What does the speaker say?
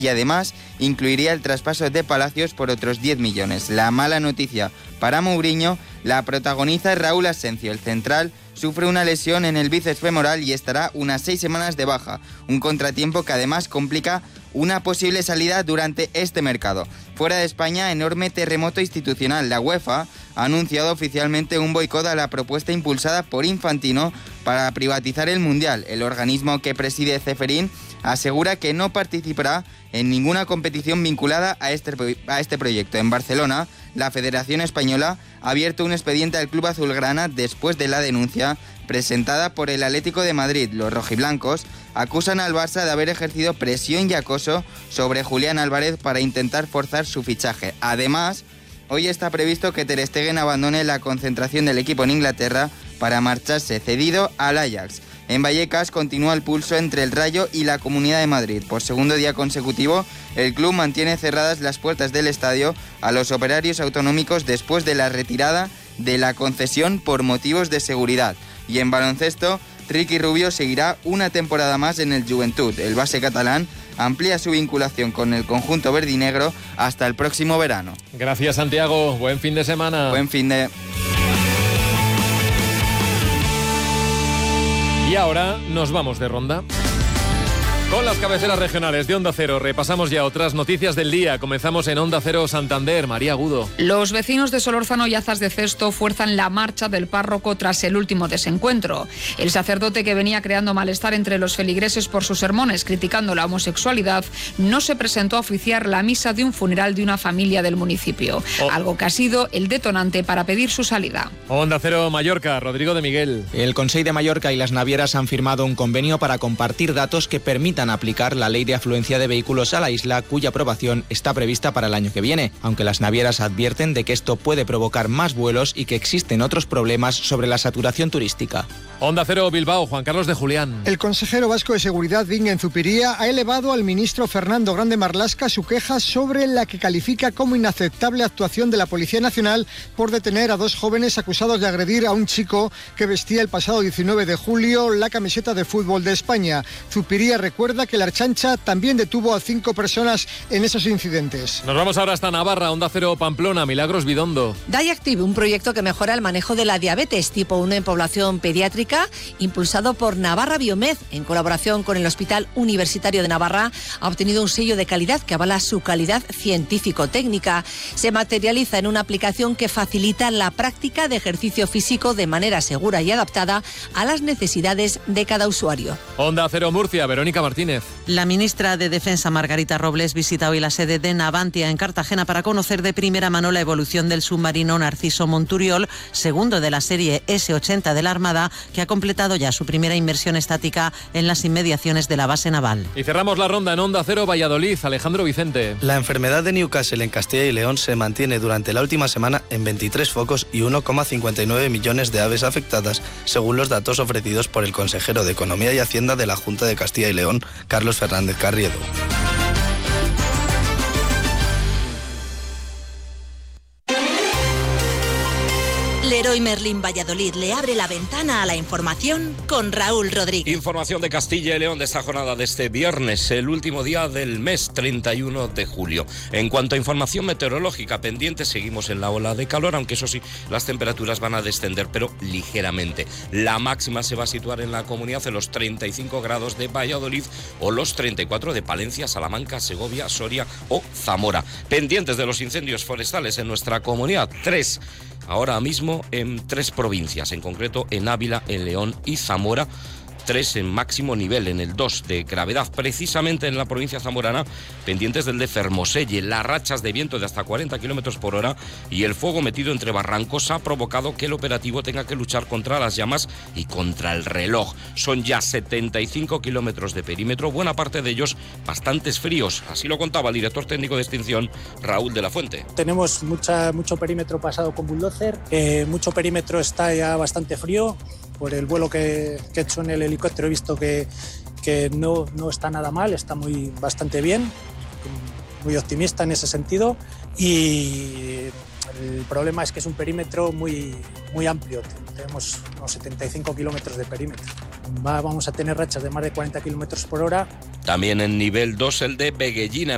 y además incluiría el traspaso de Palacios por otros 10 millones. La mala noticia para Mourinho la protagoniza Raúl Asencio. El central sufre una lesión en el bíceps femoral y estará unas 6 semanas de baja, un contratiempo que además complica una posible salida durante este mercado. Fuera de España, enorme terremoto institucional. La UEFA ha anunciado oficialmente un boicot a la propuesta impulsada por Infantino para privatizar el Mundial. El organismo que preside Ceferín asegura que no participará en ninguna competición vinculada a este proyecto. En Barcelona, la Federación Española ha abierto un expediente al club azulgrana después de la denuncia presentada por el Atlético de Madrid. Los rojiblancos acusan al Barça de haber ejercido presión y acoso sobre Julián Álvarez para intentar forzar su fichaje. Además, hoy está previsto que Ter Stegen abandone la concentración del equipo en Inglaterra para marcharse cedido al Ajax. En Vallecas continúa el pulso entre el Rayo y la Comunidad de Madrid. Por segundo día consecutivo, el club mantiene cerradas las puertas del estadio a los operarios autonómicos después de la retirada de la concesión por motivos de seguridad. Y en baloncesto, Ricky Rubio seguirá una temporada más en el Juventud. El base catalán amplía su vinculación con el conjunto verdinegro hasta el próximo verano. Gracias, Santiago. Buen fin de semana. Buen fin de... Y ahora nos vamos de ronda. Con las cabeceras regionales de Onda Cero repasamos ya otras noticias del día. Comenzamos en Onda Cero Santander. María Agudo. Los vecinos de Solórzano y Azas de Cesto fuerzan la marcha del párroco tras el último desencuentro. El sacerdote, que venía creando malestar entre los feligreses por sus sermones criticando la homosexualidad, no se presentó a oficiar la misa de un funeral de una familia del municipio, algo que ha sido el detonante para pedir su salida. Onda Cero Mallorca, Rodrigo de Miguel. El Consell de Mallorca y las navieras han firmado un convenio para compartir datos que permitan aplicar la ley de afluencia de vehículos a la isla, cuya aprobación está prevista para el año que viene, aunque las navieras advierten de que esto puede provocar más vuelos y que existen otros problemas sobre la saturación turística. Onda Cero Bilbao, Juan Carlos de Julián. El consejero vasco de Seguridad, Bingen Zupiria, ha elevado al ministro Fernando Grande Marlaska su queja sobre la que califica como inaceptable actuación de la Policía Nacional por detener a 2 jóvenes acusados de agredir a un chico que vestía el pasado 19 de julio la camiseta de fútbol de España. Zupiria recuerda que la Ertzaintza también detuvo a 5 personas en esos incidentes. Nos vamos ahora hasta Navarra, Onda Cero Pamplona, Milagros Bidondo. Diactive, un proyecto que mejora el manejo de la diabetes tipo 1 en población pediátrica, impulsado por Navarra Biomed, en colaboración con el Hospital Universitario de Navarra, ha obtenido un sello de calidad que avala su calidad científico-técnica. Se materializa en una aplicación que facilita la práctica de ejercicio físico de manera segura y adaptada a las necesidades de cada usuario. Onda Cero Murcia, Verónica Martínez. La ministra de Defensa, Margarita Robles, visita hoy la sede de Navantia en Cartagena para conocer de primera mano la evolución del submarino Narciso Monturiol, segundo de la serie S-80 de la Armada, que ha completado ya su primera inmersión estática en las inmediaciones de la base naval. Y cerramos la ronda en Onda Cero Valladolid, Alejandro Vicente. La enfermedad de Newcastle en Castilla y León se mantiene durante la última semana en 23 focos y 1,59 millones de aves afectadas, según los datos ofrecidos por el consejero de Economía y Hacienda de la Junta de Castilla y León, Carlos Fernández Carriedo. Leroy Merlin Valladolid le abre la ventana a la información con Raúl Rodríguez. Información de Castilla y León de esta jornada de este viernes, el último día del mes, 31 de julio. En cuanto a información meteorológica pendiente, seguimos en la ola de calor, aunque eso sí, las temperaturas van a descender, pero ligeramente. La máxima se va a situar en la comunidad en los 35 grados de Valladolid o los 34 de Palencia, Salamanca, Segovia, Soria o Zamora. Pendientes de los incendios forestales en nuestra comunidad, 3 ahora mismo en 3 provincias, en concreto en Ávila, en León y Zamora. 3 en máximo nivel, en el 2 de gravedad, precisamente en la provincia zamorana, pendientes del de Fermoselle. Las rachas de viento de hasta 40 kilómetros por hora y el fuego metido entre barrancos ha provocado que el operativo tenga que luchar contra las llamas y contra el reloj. Son ya 75 kilómetros de perímetro, buena parte de ellos bastantes fríos. Así lo contaba el director técnico de extinción, Raúl de la Fuente. Tenemos mucho perímetro pasado con bulldozer, mucho perímetro está ya bastante frío. Por el vuelo que he hecho en el helicóptero he visto que no está nada mal, está bastante bien, muy optimista en ese sentido, y el problema es que es un perímetro muy amplio, tenemos unos 75 kilómetros de perímetro. Vamos a tener rachas de más de 40 kilómetros por hora. También en nivel 2 el de Beguellina,